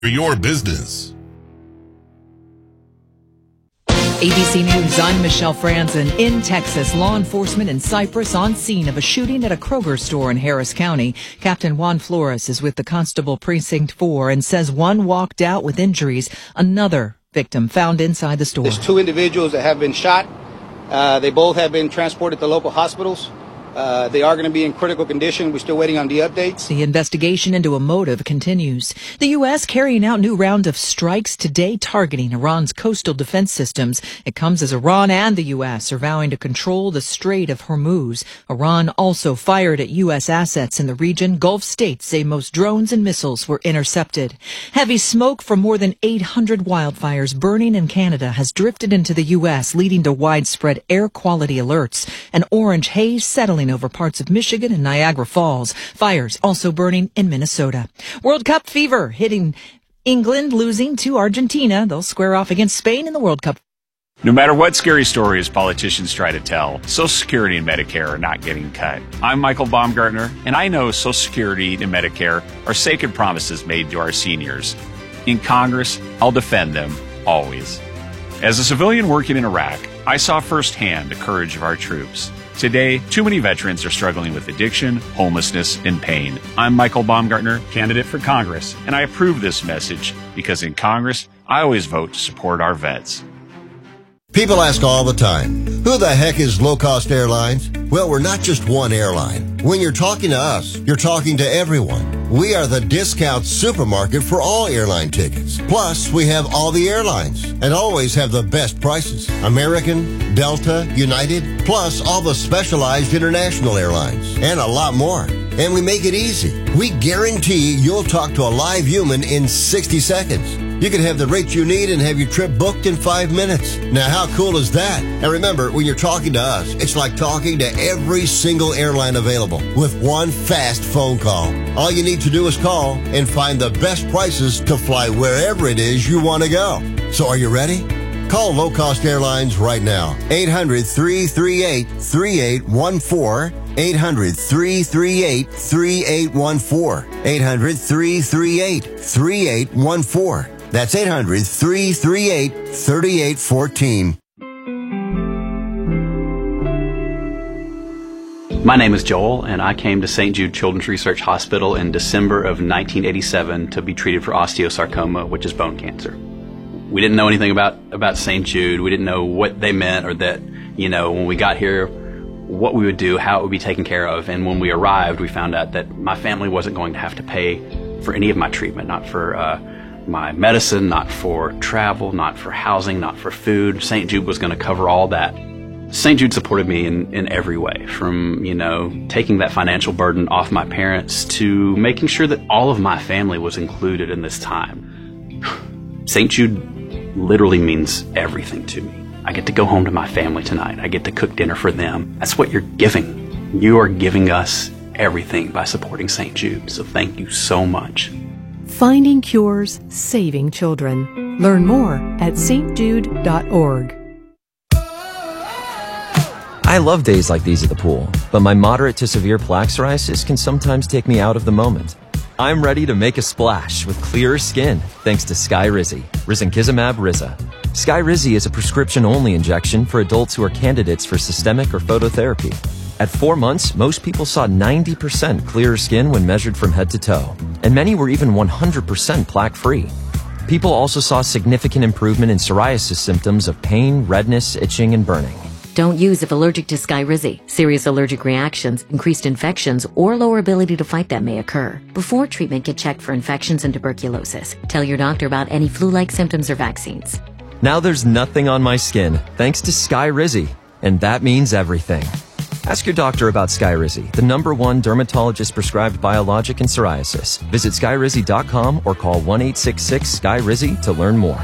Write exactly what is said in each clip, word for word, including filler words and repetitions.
for your business. A B C News, I'm Michelle Franzen. In Texas, law enforcement in Cypress on scene of a shooting at a Kroger store in Harris County. Captain Juan Flores is with the Constable Precinct four and says one walked out with injuries. Another victim found inside the store. There's two individuals that have been shot. Uh, they both have been transported to local hospitals. Uh, they are going to be in critical condition. We're still waiting on the updates. The investigation into a motive continues. The U S carrying out new round of strikes today targeting Iran's coastal defense systems. It comes as Iran and the U S are vowing to control the Strait of Hormuz. Iran also fired at U S assets in the region. Gulf states say most drones and missiles were intercepted. Heavy smoke from more than eight hundred wildfires burning in Canada has drifted into the U S, leading to widespread air quality alerts. An orange haze settling over parts of Michigan and Niagara Falls. Fires also burning in Minnesota. World Cup fever hitting England, losing to Argentina. They'll square off against Spain in the World Cup. No matter what scary stories politicians try to tell, Social Security and Medicare are not getting cut. I'm Michael Baumgartner, and I know Social Security and Medicare are sacred promises made to our seniors. In Congress, I'll defend them, always. As a civilian working in Iraq, I saw firsthand the courage of our troops. Today, too many veterans are struggling with addiction, homelessness, and pain. I'm Michael Baumgartner, candidate for Congress, and I approve this message because in Congress, I always vote to support our vets. People ask all the time, who the heck is Low Cost Airlines? Well, we're not just one airline. When you're talking to us, you're talking to everyone. We are the discount supermarket for all airline tickets. Plus, we have all the airlines and always have the best prices. American, Delta, United, plus all the specialized international airlines and a lot more. And we make it easy. We guarantee you'll talk to a live human in sixty seconds. You can have the rate you need and have your trip booked in five minutes. Now, how cool is that? And remember, when you're talking to us, it's like talking to every single airline available with one fast phone call. All you need to do is call and find the best prices to fly wherever it is you want to go. So are you ready? Call Low Cost Airlines right now. eight hundred, three three eight, three eight one four. eight hundred, three three eight, three eight one four. eight hundred, three three eight, three eight one four. That's eight hundred, three three eight, three eight one four. My name is Joel, and I came to Saint Jude Children's Research Hospital in December of nineteen eighty-seven to be treated for osteosarcoma, which is bone cancer. We didn't know anything about, about Saint Jude. We didn't know what they meant or that, you know, when we got here, what we would do, how it would be taken care of. And when we arrived, we found out that my family wasn't going to have to pay for any of my treatment, not for uh, my medicine, not for travel, not for housing, not for food. Saint Jude was going to cover all that. Saint Jude supported me in, in every way, from, you know, taking that financial burden off my parents to making sure that all of my family was included in this time. Saint Jude literally means everything to me. I get to go home to my family tonight. I get to cook dinner for them. That's what you're giving. You are giving us everything by supporting Saint Jude. So thank you so much. Finding cures, saving children. Learn more at s t jude dot org. I love days like these at the pool, but my moderate to severe plaque psoriasis can sometimes take me out of the moment. I'm ready to make a splash with clearer skin thanks to Skyrizi, risankizumab Riza. Skyrizi is a prescription-only injection for adults who are candidates for systemic or phototherapy. At four months, most people saw ninety percent clearer skin when measured from head to toe, and many were even one hundred percent plaque-free. People also saw significant improvement in psoriasis symptoms of pain, redness, itching, and burning. Don't use if allergic to Skyrizi. Serious allergic reactions, increased infections, or lower ability to fight them may occur. Before treatment, get checked for infections and tuberculosis. Tell your doctor about any flu-like symptoms or vaccines. Now there's nothing on my skin thanks to Skyrizi, and that means everything. Ask your doctor about Skyrizi, the number one dermatologist-prescribed biologic in psoriasis. Visit skyrizi dot com or call one eight six six, S K Y R I Z I to learn more.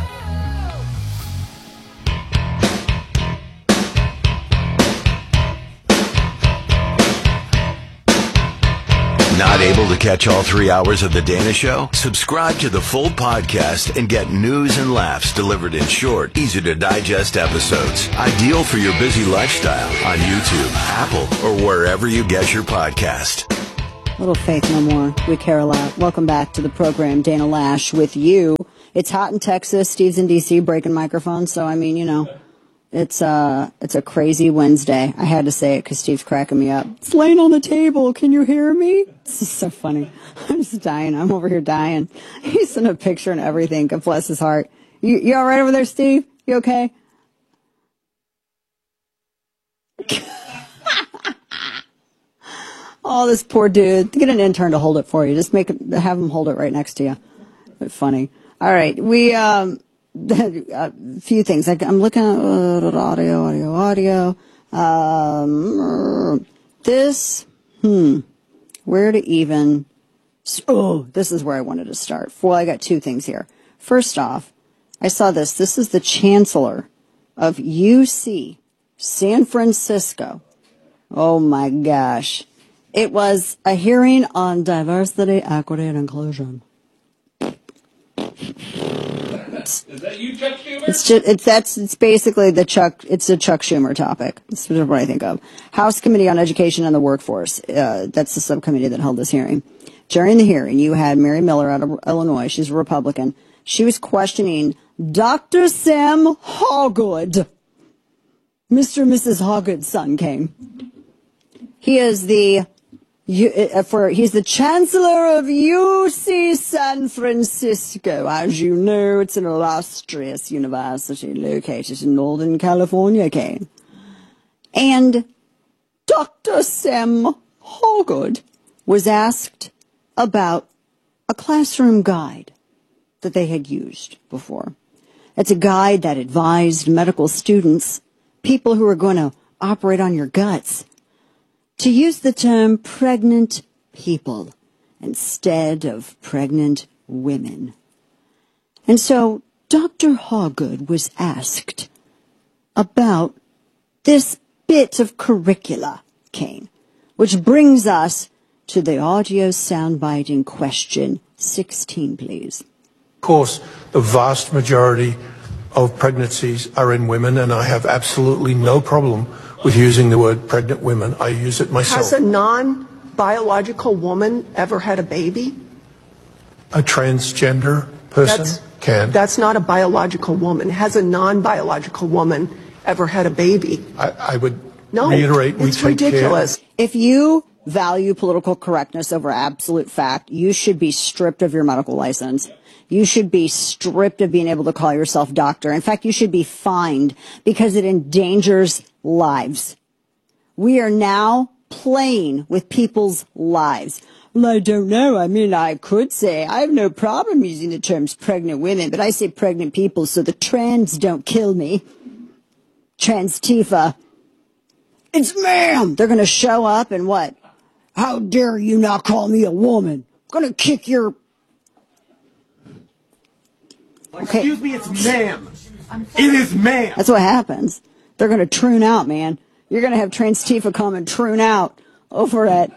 Not able to catch all three hours of The Dana Show? Subscribe to the full podcast and get news and laughs delivered in short, easy-to-digest episodes. Ideal for your busy lifestyle on YouTube, Apple, or wherever you get your podcast. Little faith no more. We care a lot. Welcome back to the program, Dana Lash with you. It's hot in Texas. Steve's in D C breaking microphones. So, I mean, you know, it's, uh, it's a crazy Wednesday. I had to say it because Steve's cracking me up. It's laying on the table. Can you hear me? This is so funny. I'm just dying. I'm over here dying. He sent a picture and everything. God bless his heart. You, you all right over there, Steve? You okay? Oh, this poor dude. Get an intern to hold it for you. Just make it, have him hold it right next to you. But funny. All right. We, um, a few things. I, I'm looking at uh, audio, audio, audio. Um, this, hmm, where to even, oh, this is where I wanted to start. Well, I got two things here. First off, I saw this. This is the chancellor of U C San Francisco. Oh my gosh. It was a hearing on diversity, equity, and inclusion. Is that you, Chuck Schumer? It's just, it's, that's, it's basically the Chuck, it's a Chuck Schumer topic. That's what I think of. House Committee on Education and the Workforce. Uh, that's the subcommittee that held this hearing. During the hearing, you had Mary Miller out of Illinois. She's a Republican. She was questioning Doctor Sam Hawgood. Mister and Missus Hawgood's son came. He is the You, uh, for he's the chancellor of U C San Francisco. As you know, it's an illustrious university located in Northern California, Kane. And Doctor Sam Hawgood was asked about a classroom guide that they had used before. It's a guide that advised medical students, people who are going to operate on your guts, to use the term pregnant people instead of pregnant women. And so Doctor Hawgood was asked about this bit of curricula, Kane, which brings us to the audio soundbite in question sixteen, please. Of course, the vast majority of pregnancies are in women, and I have absolutely no problem with using the word pregnant women. I use it myself. Has a non-biological woman ever had a baby? A transgender person that's, can. That's not a biological woman. Has a non-biological woman ever had a baby? I, I would no, reiterate, we it's take ridiculous. Care. If you value political correctness over absolute fact, you should be stripped of your medical license. You should be stripped of being able to call yourself doctor. In fact, you should be fined because it endangers lives. We are now playing with people's lives. Well, I don't know. I mean, I could say I have no problem using the terms pregnant women, but I say pregnant people so the trans don't kill me. Trans-Tifa. It's ma'am. They're going to show up and what? How dare you not call me a woman? I'm going to kick your... Okay. Excuse me, it's ma'am. It is ma'am. That's what happens. They're going to troon out, man. You're going to have Trans-Tifa come and troon out over at...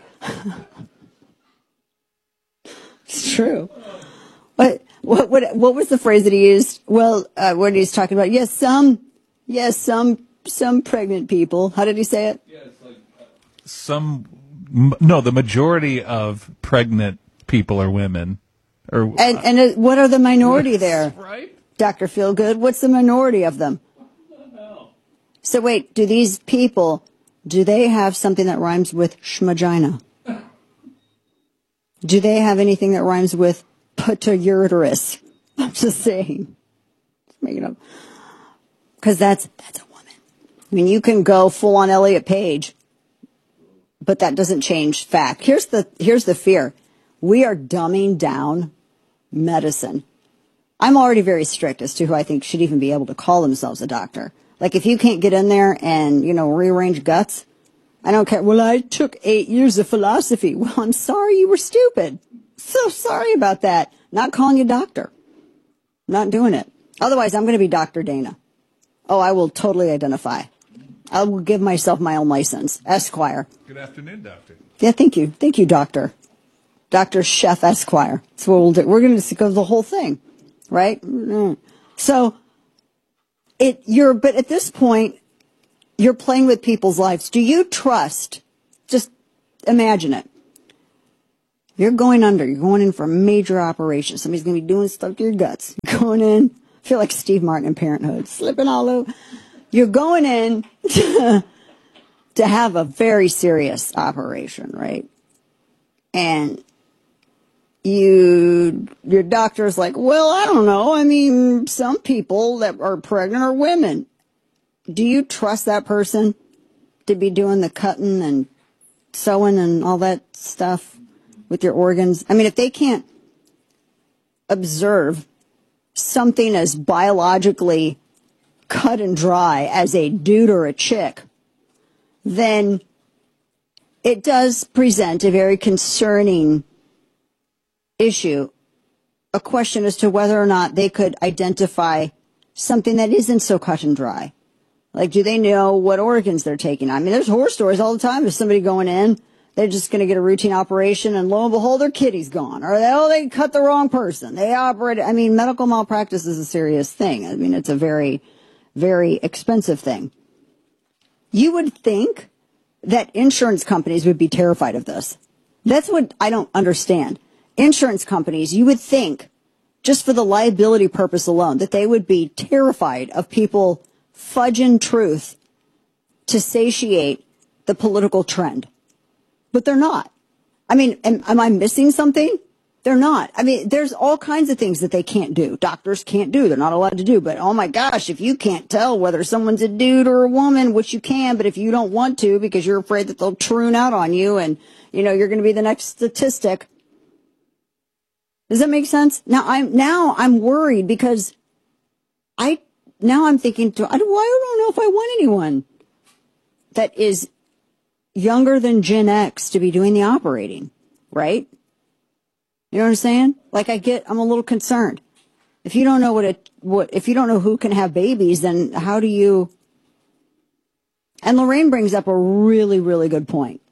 It's true. What, what what what was the phrase that he used? Well, uh, when he's talking about, yes, some, yes, some some pregnant people. How did he say it? Yeah, it's like uh, some... M- no, the majority of pregnant people are women. Or, and and uh, what are the minority there? Right? Doctor Feelgood, what's the minority of them? So wait, do these people, do they have something that rhymes with schmagina? Do they have anything that rhymes with pituitary? I'm just saying. Just making up. Because that's, that's a woman. I mean, you can go full on Elliot Page, but that doesn't change fact. Here's the, here's the fear. We are dumbing down medicine. I'm already very strict as to who I think should even be able to call themselves a doctor. Like, if you can't get in there and, you know, rearrange guts, I don't care. Well, I took eight years of philosophy. Well, I'm sorry you were stupid. So sorry about that. Not calling you doctor. Not doing it. Otherwise, I'm going to be Doctor Dana. Oh, I will totally identify. I will give myself my own license. Esquire. Good afternoon, doctor. Yeah, thank you. Thank you, doctor. Doctor Chef Esquire. That's what we'll do. We're going to go the whole thing. Right? So, it, you're, but at this point, you're playing with people's lives. Do you trust, just imagine it, You're going under. You're going in for a major operation. Somebody's going to be doing stuff to your guts. You're going in. I feel like Steve Martin in Parenthood, slipping all over. You're going in to, to have a very serious operation, right? And you, your doctor's like, well, I don't know. I mean, some people that are pregnant are women. Do you trust that person to be doing the cutting and sewing and all that stuff with your organs? I mean, if they can't observe something as biologically cut and dry as a dude or a chick, then it does present a very concerning issue, a question as to whether or not they could identify something that isn't so cut and dry. Like, do they know what organs they're taking? I mean, there's horror stories all the time of somebody going in, they're just going to get a routine operation, and lo and behold, their kitty's gone. Or, they, oh, they cut the wrong person. They operated. I mean, medical malpractice is a serious thing. I mean, it's a very, very expensive thing. You would think that insurance companies would be terrified of this. That's what I don't understand. Insurance companies, you would think, just for the liability purpose alone, that they would be terrified of people fudging truth to satiate the political trend. But they're not. I mean, am, am I missing something? They're not. I mean, there's all kinds of things that they can't do. Doctors can't do. They're not allowed to do. But, oh, my gosh, if you can't tell whether someone's a dude or a woman, which you can, but if you don't want to because you're afraid that they'll troon out on you and, you know, you're going to be the next statistic. Does that make sense? Now I'm now I'm worried because I now I'm thinking to I don't, well, I don't know if I want anyone that is younger than Gen X to be doing the operating, right? You know what I'm saying? Like I get I'm a little concerned. If you don't know what it what if you don't know who can have babies, then how do you? And Lorraine brings up a really really good point.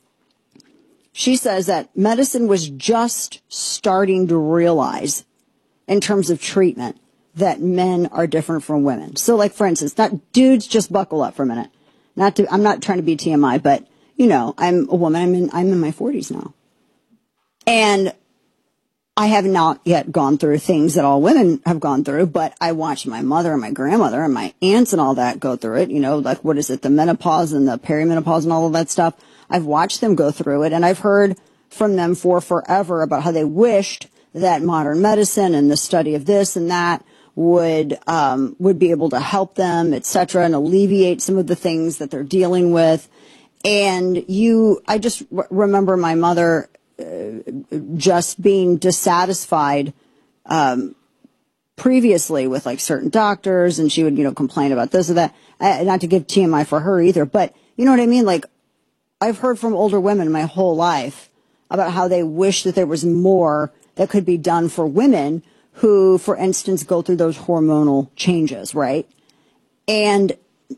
She says that medicine was just starting to realize, in terms of treatment, that men are different from women. So, like, for instance, not dudes, just buckle up for a minute. Not to, I'm not trying to be T M I, but, you know, I'm a woman. I'm in, I'm in my forties now. And I have not yet gone through things that all women have gone through, but I watched my mother and my grandmother and my aunts and all that go through it. You know, like, what is it, the menopause and the perimenopause and all of that stuff. I've watched them go through it, and I've heard from them for forever about how they wished that modern medicine and the study of this and that would um, would be able to help them, et cetera, and alleviate some of the things that they're dealing with. And you, I just r- remember my mother uh, just being dissatisfied um, previously with like certain doctors, and she would, you know, complain about this or that. Uh, not to give T M I for her either, but you know what I mean, like. I've heard from older women my whole life about how they wish that there was more that could be done for women who, for instance, go through those hormonal changes, right? And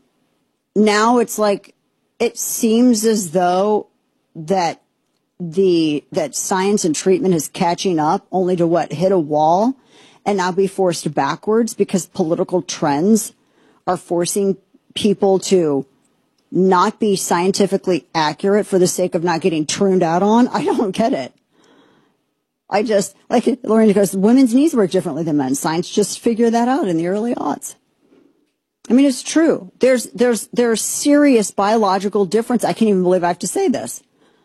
now it's like, it seems as though that the, that science and treatment is catching up only to what, hit a wall and now be forced backwards because political trends are forcing people to not be scientifically accurate for the sake of not getting turned out on. I don't get it. I just, like Lorraine goes, women's knees work differently than men's. Science just figured that out in the early aughts. I mean, it's true. There's, there's, there's serious biological difference. I can't even believe I have to say this.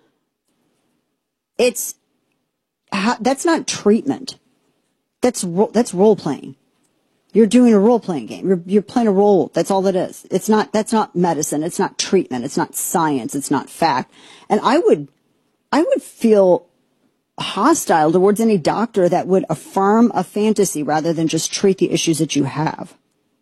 It's, that's not treatment. That's, that's role playing. You're doing a role-playing game. You're, you're playing a role. That's all that is. It's not, that's not medicine. It's not treatment. It's not science. It's not fact. And I would, I would feel hostile towards any doctor that would affirm a fantasy rather than just treat the issues that you have.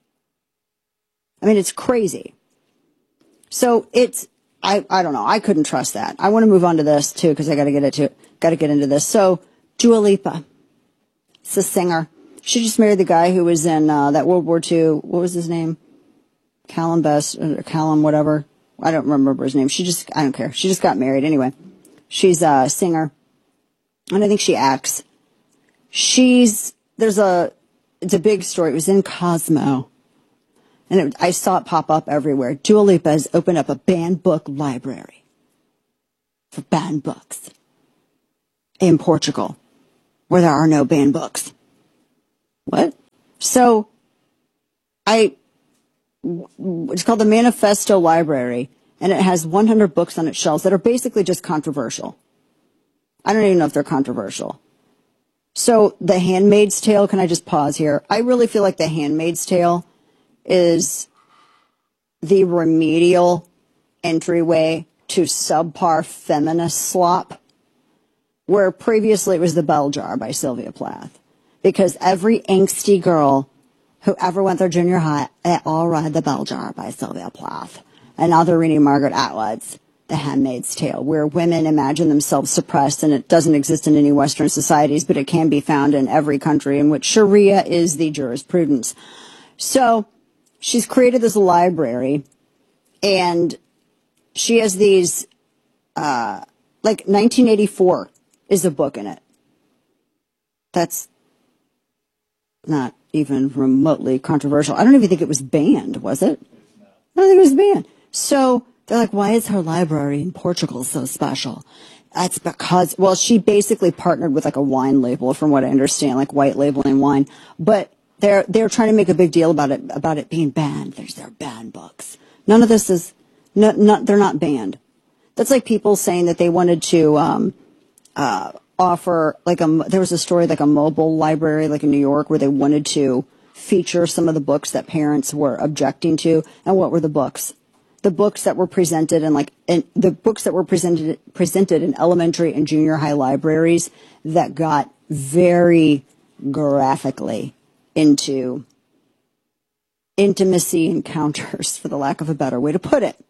I mean, it's crazy. So it's, I, I don't know. I couldn't trust that. I want to move on to this too, because I got to get into, got to get into this. So Dua Lipa, it's a singer. She just married the guy who was in uh, that World War Two. What was his name? Callum Best, or Callum, whatever. I don't remember his name. She just, I don't care. She just got married anyway. She's a singer, and I think she acts. She's, there's a, it's a big story. It was in Cosmo, and it, I saw it pop up everywhere. Dua Lipa has opened up a banned book library for banned books. in Portugal, where there are no banned books. What? So, I, it's called the Manifesto Library, and it has one hundred books on its shelves that are basically just controversial. I don't even know if they're controversial. So, The Handmaid's Tale, can I just pause here? I really feel like The Handmaid's Tale is the remedial entryway to subpar feminist slop, where previously it was The Bell Jar by Sylvia Plath. Because every angsty girl who ever went through junior high, they all read The Bell Jar by Sylvia Plath. And now they're reading Margaret Atwood's The Handmaid's Tale, where women imagine themselves suppressed, and it doesn't exist in any Western societies, but it can be found in every country in which Sharia is the jurisprudence. So she's created this library, and she has these, uh, like nineteen eighty-four is a book in it. That's not even remotely controversial. I don't even think it was banned, was it? I don't think it was banned. So they're like, why is her library in Portugal so special? That's because, well, she basically partnered with like a wine label, from what I understand, like white labeling wine. But they're they're trying to make a big deal about it about it being banned. There's their banned books. None of this is, no, not they're not banned. That's like people saying that they wanted to um, uh, offer like a. There was a story like a mobile library, like in New York, where they wanted to feature some of the books that parents were objecting to. And what were the books? The books that were presented in like in, the books that were presented presented in elementary and junior high libraries that got very graphically into intimacy encounters, for the lack of a better way to put it,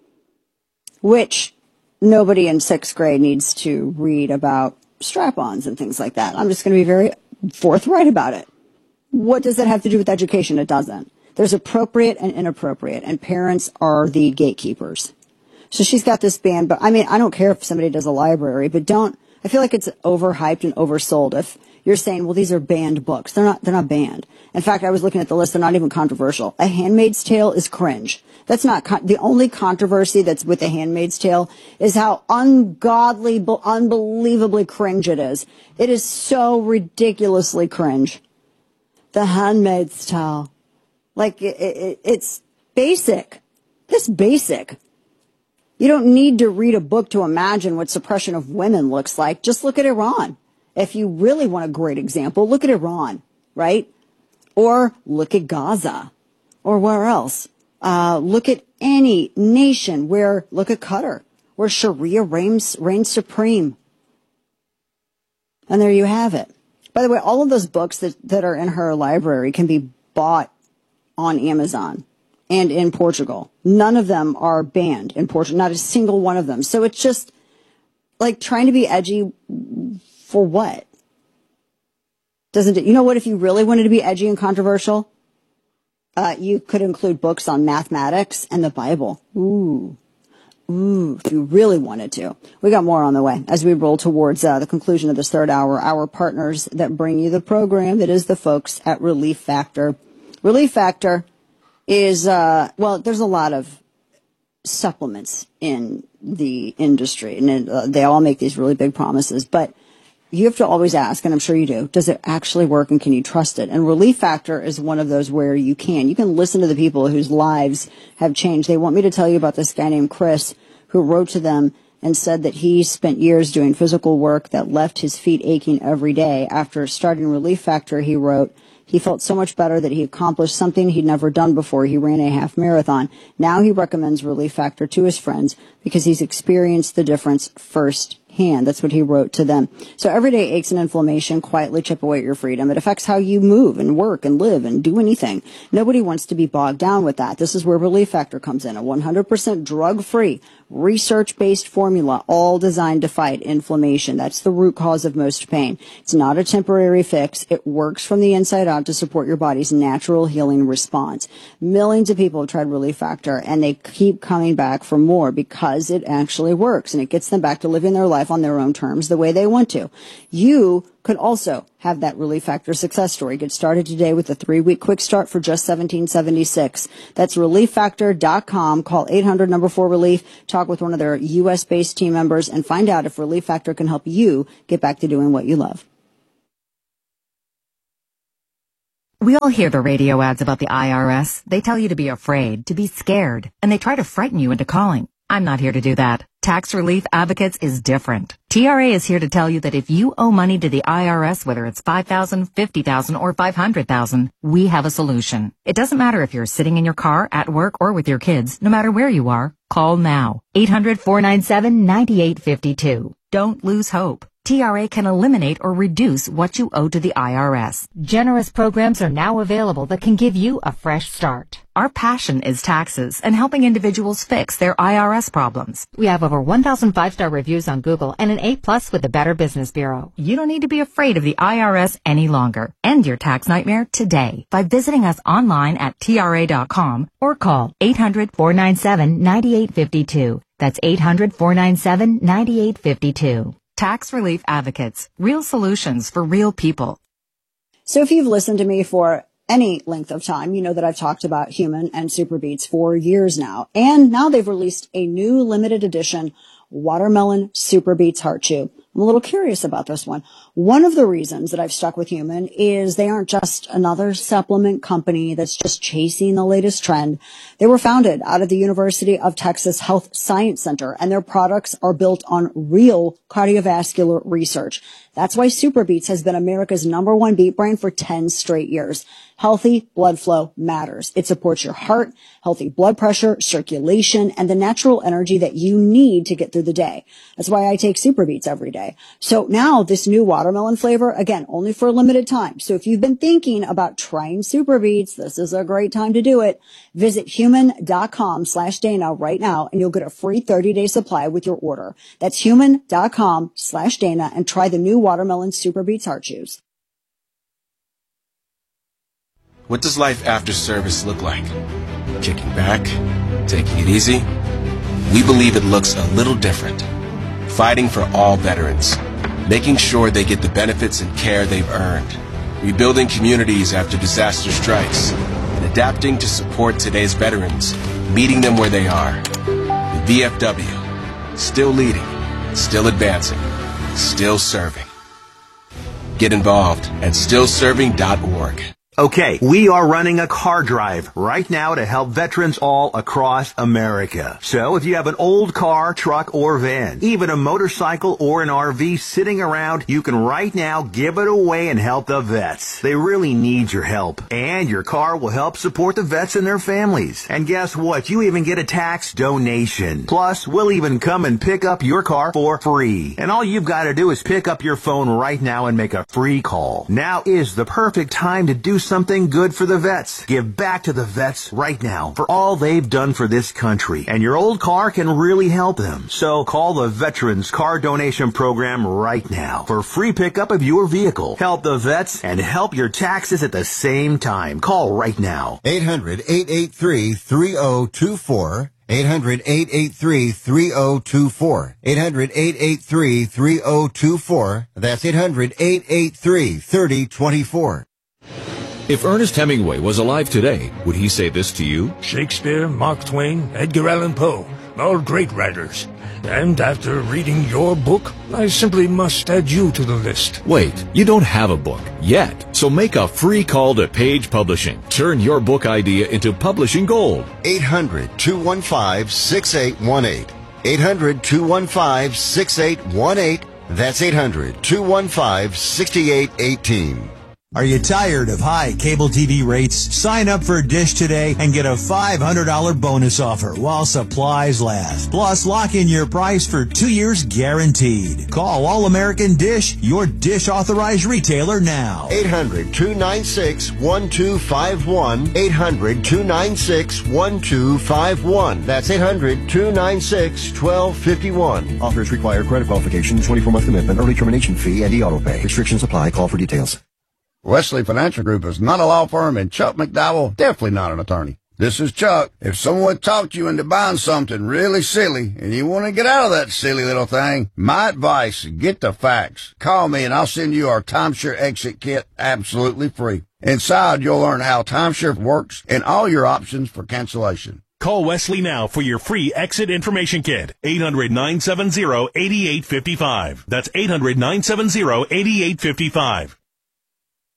which nobody in sixth grade needs to read about strap-ons and things like that. I'm just going to be very forthright about it. What does that have to do with education? It doesn't. There's appropriate and inappropriate, and parents are the gatekeepers. So she's got this band, but I mean, I don't care if somebody does a library, but don't, I feel like it's overhyped and oversold if you're saying, well, these are banned books. They're not, they're not banned. In fact, I was looking at the list, they're not even controversial. A Handmaid's Tale is cringe. That's not, con- the only controversy that's with The Handmaid's Tale is how ungodly, unbelievably cringe it is. It is so ridiculously cringe. The Handmaid's Tale. Like, it, it, it's basic. It's basic. You don't need to read a book to imagine what suppression of women looks like. Just look at Iran. If you really want a great example, look at Iran, right? Or look at Gaza. Or where else? Uh, look at any nation where, look at Qatar, where Sharia reigns, reigns supreme. And there you have it. By the way, all of those books that, that are in her library can be bought on Amazon and in Portugal. None of them are banned in Portugal, not a single one of them. So it's just like trying to be edgy for what? Doesn't it? You know what? If you really wanted to be edgy and controversial, uh, you could include books on mathematics and the Bible. Ooh. Ooh, if you really wanted to. We got more on the way as we roll towards uh, the conclusion of this third hour. Our partners that bring you the program, that is the folks at Relief Factor. Relief Factor is, uh, well, there's a lot of supplements in the industry, and it, uh, they all make these really big promises, but you have to always ask, and I'm sure you do, does it actually work and can you trust it? And Relief Factor is one of those where you can. You can listen to the people whose lives have changed. They want me to tell you about this guy named Chris who wrote to them and said that he spent years doing physical work that left his feet aching every day. After starting Relief Factor, he wrote, he felt so much better that he accomplished something he'd never done before. He ran a half marathon. Now he recommends Relief Factor to his friends because he's experienced the difference firsthand. That's what he wrote to them. So everyday aches and inflammation quietly chip away at your freedom. It affects how you move and work and live and do anything. Nobody wants to be bogged down with that. This is where Relief Factor comes in. A one hundred percent drug-free, research-based formula, all designed to fight inflammation. That's the root cause of most pain. It's not a temporary fix. It works from the inside out to support your body's natural healing response. Millions of people have tried Relief Factor, and they keep coming back for more because it actually works, and it gets them back to living their life life on their own terms the way they want to. You could also have that Relief Factor success story. Get started today with a three-week quick start for just seventeen seventy-six. That's relief factor dot com. Call eight hundred number four relief. Talk with one of their U S based team members and find out if Relief Factor can help you get back to doing what you love. We all hear the radio ads about the I R S. They tell you to be afraid, to be scared, and they try to frighten you into calling. I'm not here to do that. Tax Relief Advocates is different. T R A is here to tell you that if you owe money to the I R S, whether it's five thousand dollars, fifty thousand dollars, or five hundred thousand dollars, we have a solution. It doesn't matter if you're sitting in your car, at work, or with your kids. No matter where you are, call now. eight hundred, four nine seven, nine eight five two. Don't lose hope. T R A can eliminate or reduce what you owe to the I R S. Generous programs are now available that can give you a fresh start. Our passion is taxes and helping individuals fix their I R S problems. We have over one thousand five-star reviews on Google and an A plus with the Better Business Bureau. You don't need to be afraid of the I R S any longer. End your tax nightmare today by visiting us online at T R A dot com or call eight hundred, four nine seven, nine eight five two. That's eight hundred, four nine seven, nine eight five two. Tax Relief Advocates. Real solutions for real people. So if you've listened to me for any length of time, you know that I've talked about Human and SuperBeets for years now. And now they've released a new limited edition Watermelon SuperBeets Heart Chew. I'm a little curious about this one. One of the reasons that I've stuck with Human is they aren't just another supplement company that's just chasing the latest trend. They were founded out of the University of Texas Health Science Center, and their products are built on real cardiovascular research. That's why SuperBeets has been America's number one beet brand for ten straight years. Healthy blood flow matters. It supports your heart, healthy blood pressure, circulation, and the natural energy that you need to get through the day. That's why I take SuperBeets every day. So now this new watermelon flavor, again, only for a limited time. So if you've been thinking about trying SuperBeets, this is a great time to do it. Visit human.com slash Dana right now, and you'll get a free thirty-day supply with your order. That's human.com slash Dana, and try the new watermelon SuperBeets Heart Chews. What does life after service look like? Kicking back? Taking it easy? We believe it looks a little different. Fighting for all veterans. Making sure they get the benefits and care they've earned. Rebuilding communities after disaster strikes. And adapting to support today's veterans. Meeting them where they are. The V F W. Still leading. Still advancing. Still serving. Get involved at still serving dot org. Okay, we are running a car drive right now to help veterans all across America. So if you have an old car, truck, or van, even a motorcycle or an R V sitting around, you can right now give it away and help the vets. They really need your help. And your car will help support the vets and their families. And guess what? You even get a tax donation. Plus, we'll even come and pick up your car for free. And all you've got to do is pick up your phone right now and make a free call. Now is the perfect time to do something good for the vets. Give back to the vets right now for all they've done for this country. And your old car can really help them. So call the Veterans Car Donation Program right now for free pickup of your vehicle. Help the vets and help your taxes at the same time. Call right now. eight hundred, eight eight three, three oh two four. eight hundred, eight eight three, three oh two four. eight hundred, eight eight three, three oh two four. That's eight hundred, eight eight three, three oh two four. If Ernest Hemingway was alive today, would he say this to you? Shakespeare, Mark Twain, Edgar Allan Poe, all great writers. And after reading your book, I simply must add you to the list. Wait, you don't have a book yet. So make a free call to Page Publishing. Turn your book idea into publishing gold. eight hundred, two one five, six eight one eight. eight hundred, two one five, six eight one eight. That's eight hundred, two one five, six eight one eight. Are you tired of high cable T V rates? Sign up for Dish today and get a five hundred dollars bonus offer while supplies last. Plus, lock in your price for two years guaranteed. Call All American Dish, your Dish authorized retailer now. eight hundred, two nine six, one two five one. eight hundred, two nine six, one two five one. That's eight hundred, two nine six, one two five one. Offers require credit qualification, twenty-four month commitment, early termination fee, and e-auto pay. Restrictions apply. Call for details. Wesley Financial Group is not a law firm, and Chuck McDowell definitely not an attorney. This is Chuck. If someone talked you into buying something really silly and you want to get out of that silly little thing, my advice, get the facts. Call me and I'll send you our timeshare exit kit absolutely free. Inside, you'll learn how timeshare works and all your options for cancellation. Call Wesley now for your free exit information kit. eight hundred, nine seven zero, eight eight five five. That's eight hundred, nine seven zero, eight eight five five.